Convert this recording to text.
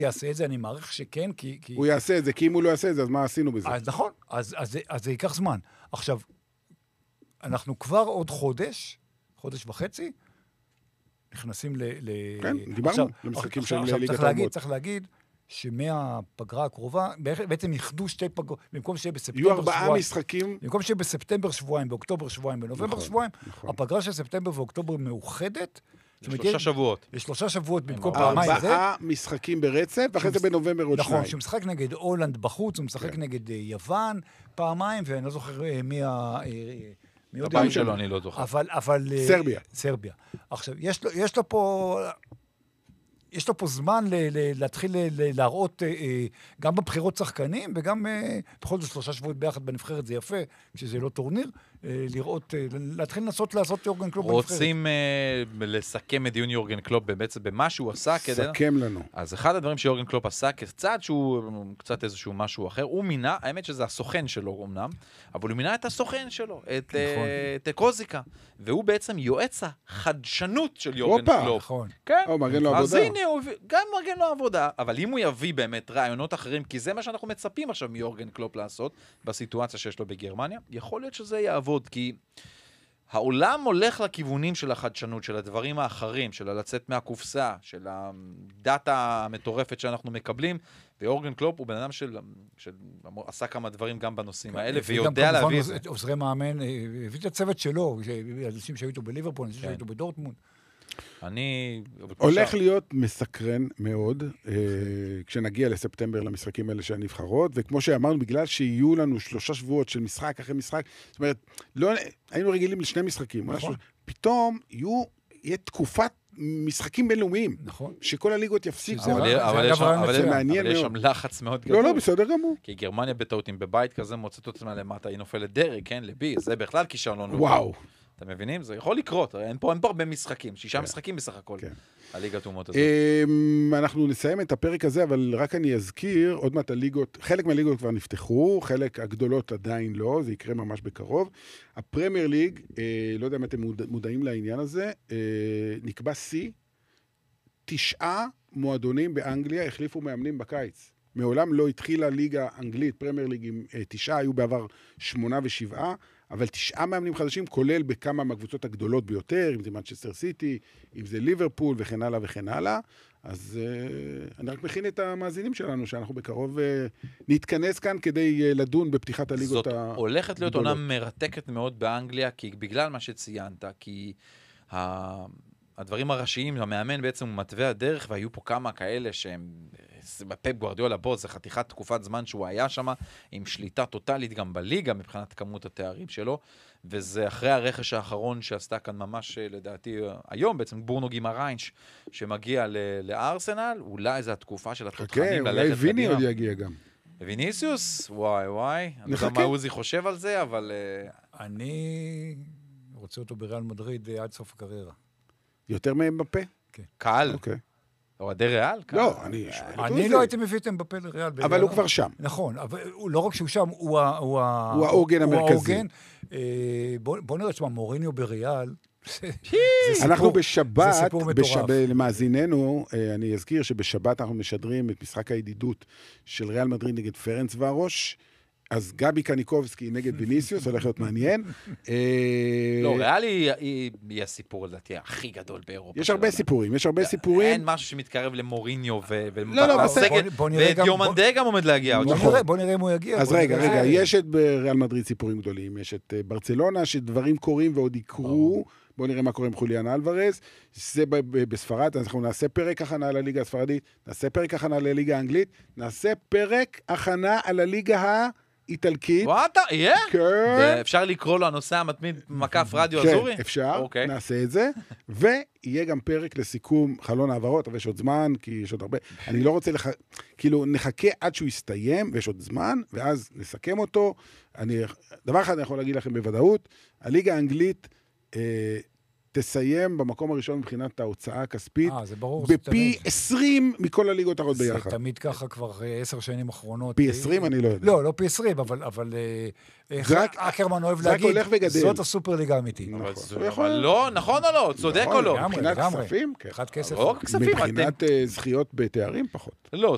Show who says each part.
Speaker 1: יעשה את זה, אני מעריך שכן, כי...
Speaker 2: הוא יעשה את זה, כי אם הוא לא יעשה את זה, אז מה עשינו בזה?
Speaker 1: אז נכון, אז זה ייקח זמן. עכשיו, אנחנו כבר עוד חודש וחצי, נכנסים
Speaker 2: כן, דיברנו, למשחקים של ליגת האומות.
Speaker 1: צריך להגיד שמהפגרה הקרובה, בעצם יחדו שתי פגרות, במקום שיהיה בספטמבר
Speaker 2: שבועיים. יהיו 4 משחקים.
Speaker 1: במקום שיהיה בספטמבר שבועיים, באוקטובר שבועיים, בנובמבר שבועיים, הפגרה של ספטמבר ואוקטובר מאוחדת.
Speaker 3: 3 שבועות.
Speaker 1: יש 3 שבועות במקום פעמיים זה.
Speaker 2: 4 משחקים ברצף, ואחרי זה בנובמבר עוד 2.
Speaker 1: נכון, שהוא משחק נגד הולנד בחוץ, הוא משחק נגד יוון פעמיים, ואני לא זוכר
Speaker 3: הבית שלו, אני לא זוכר.
Speaker 1: אבל... סרביה. עכשיו, יש לו פה זמן להתחיל להראות גם בבחירות שחקנים, וגם בכל זאת 3 שבועות ביחד בנבחרת, זה יפה, כשזה לא טורניר, לראות, להתחיל לנסות לעשות יורגן קלופ בנבחרת.
Speaker 3: רוצים לסכם את דיון יורגן קלופ בעצם במה שהוא עשה כדי...
Speaker 2: סכם לנו.
Speaker 3: אז אחד הדברים שיורגן קלופ עשה כצעד שהוא קצת איזשהו משהו אחר, הוא מינה, האמת שזה הסוכן שלו אמנם, אבל הוא מינה את הסוכן שלו, את קוזיקה, והוא בעצם יועץ החדשנות של יורגן קלופ.
Speaker 1: נכון.
Speaker 3: כן.
Speaker 2: מרגן לו עבודה.
Speaker 3: אז הנה, גם מרגן לו עבודה, אבל אם הוא יביא באמת רעיונות אחרים, כי זה מה שאנחנו מצפים עכשיו מיורגן קלופ לעשות, בסיטואציה שיש לו בגרמניה, יכול להיות שזה יעבוד, כי העולם הולך לכיוונים של החדשנות, של הדברים האחרים, של לצאת מהקופסה, של הדאטה המטורפת שאנחנו מקבלים, ויורגן קלופ הוא בן אדם שעשה כמה דברים גם בנושאים האלה, ויודע להביא את זה.
Speaker 1: עוזרי מאמן, הביא את הצוות שלו, אנשים שהיו איתו בליברפול, אנשים שהיו איתו בדורטמונד.
Speaker 2: הולך להיות מסקרן מאוד, כשנגיע לספטמבר למשחקים האלה של הנבחרות, וכמו שאמרנו, בגלל שיהיו לנו 3 שבועות של משחק אחרי משחק, זאת אומרת, היינו רגילים ל2 משחקים, פתאום יהיה תקופת משחקים בינלאומיים, שכל הליגות יפסיקו.
Speaker 3: אבל יש שם לחץ מאוד גדול.
Speaker 2: לא, בסדר גמור.
Speaker 3: כי גרמניה בטעות, אם בבית כזה מוצאת עצמה למטה, היא נופלת דרג, כן, לבי, זה בכלל כישרון.
Speaker 2: וואו.
Speaker 3: אתם מבינים? זה יכול לקרות, אין פה הרבה משחקים, 6 משחקים בסך הכל, הליגת אומות הזאת.
Speaker 2: אנחנו נסיים את הפרק הזה, אבל רק אני אזכיר, עוד מעט הליגות, חלק מהליגות כבר נפתחו, חלק הגדולות עדיין לא, זה יקרה ממש בקרוב. הפרמייר ליג, לא יודע אם אתם מודעים לעניין הזה, נקבע C, 9 מועדונים באנגליה החליפו מאמנים בקיץ. מעולם לא התחילה ליגה אנגלית, פרמייר ליג עם 9, היו בעבר 8 ו7, אבל 9 מאמנים חדשים, כולל בכמה מהקבוצות הגדולות ביותר, אם זה מנצ'סטר סיטי, אם זה ליברפול וכן הלאה וכן הלאה. אז אני רק מכין את המאזינים שלנו, שאנחנו בקרוב נתכנס כאן כדי לדון בפתיחת הליגות הגדולות.
Speaker 3: זאת הולכת להיות עונה מרתקת מאוד באנגליה, כי בגלל מה שציינת, כי הדברים הראשיים, המאמן בעצם הוא מטבע הדרך, והיו פה כמה כאלה שהם, בפפ גוארדיולה בוס, זה חתיכת תקופת זמן שהוא היה שם, עם שליטה טוטלית גם בליגה, מבחינת כמות התארים שלו, וזה אחרי הרכש האחרון שעשתה כאן ממש, לדעתי, היום בעצם, בורנו גימריינש, שמגיע לארסנל, אולי זו התקופה של התותחנים ללכת
Speaker 2: קדימה. אולי ויני עוד יגיע גם.
Speaker 3: ויניסיוס? וואי. אני יודע מה עוזי חושב על זה, אבל...
Speaker 1: אני רוצה אותו בריאל מדריד עד סוף הקריירה.
Speaker 2: יותר מהם בפה?
Speaker 1: כן.
Speaker 3: קהל?
Speaker 2: אוקיי.
Speaker 3: אוהדי ריאל?
Speaker 2: לא,
Speaker 1: אני לא הייתי מביא אותם בפה לריאל.
Speaker 2: אבל הוא כבר שם.
Speaker 1: נכון, אבל לא רק שהוא שם, הוא
Speaker 2: העוגן המרכזי.
Speaker 1: בוא נראה, תשמע, מוריניו בריאל,
Speaker 2: אנחנו בשבת, למאזיננו, אני אזכיר שבשבת אנחנו משדרים את משחק הידידות של ריאל מדריד נגד פרנץ ורוש, אז גבי קניקובסקי נגד ויניסיוס, הולך להיות מעניין.
Speaker 3: לא, ריאל היא הסיפור, לדעתי, הכי גדול באירופה.
Speaker 2: יש הרבה סיפורים.
Speaker 3: אין משהו שמתקרב למוריניו
Speaker 2: ולסגל,
Speaker 3: ודיומנדה גם עומד להגיע.
Speaker 1: בוא נראה אם הוא יגיע.
Speaker 2: אז רגע, יש את בריאל מדריד סיפורים גדולים, יש את ברצלונה, שדברים קורים ועוד יקרו, בוא נראה מה קורה עם חוליאן אלוורז, זה בספרד, אנחנו נעשה פרק הכנה לליגה הספרדית, נעשה פרק הכנה לליגה האנגלית, נעשה פרק הכנה על הליגה איטלקית.
Speaker 3: וואטה, יהיה?
Speaker 2: כן.
Speaker 3: אפשר לקרוא לו הנושא המתמיד מקף רדיו אזורי?
Speaker 2: כן, אפשר, נעשה את זה. ויהיה גם פרק לסיכום חלון העברות, אבל יש עוד זמן, כי יש עוד הרבה. אני לא רוצה כאילו נחכה עד שהוא יסתיים, ויש עוד זמן, ואז נסכם אותו. דבר אחד אני יכול להגיד לכם בוודאות, הליגה האנגלית תסיים במקום הראשון מבחינת ההוצאה הכספית, בפי 20 מכל הליגות הרעות ביחד.
Speaker 1: זה תמיד ככה כבר 10 שנים אחרונות.
Speaker 2: פי 20 אני לא יודע.
Speaker 1: לא פי 20, אבל אקרמן אוהב להגיד, זאת הסופר ליגה האמיתית.
Speaker 3: אבל לא, נכון או לא? צודק או לא?
Speaker 2: מבחינת כספים, כן.
Speaker 1: מבחינת כסף.
Speaker 3: לא כספים.
Speaker 2: מבחינת זכיות בתארים פחות.
Speaker 3: לא,